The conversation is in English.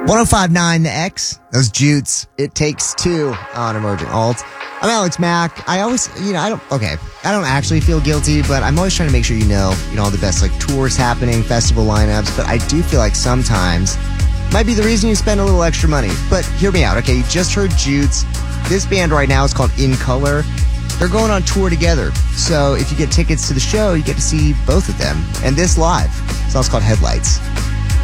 1059 The X, those Jutes. It Takes Two on Emerging Alt. I'm Alex Mack. I always, I don't actually feel guilty, but I'm always trying to make sure all the best tours happening, festival lineups, but I do feel like sometimes might be the reason you spend a little extra money. But hear me out, okay? You just heard Jutes. This band right now is called In Color. They're going on tour together. So if you get tickets to the show, you get to see both of them. And this live. The song's called Headlights.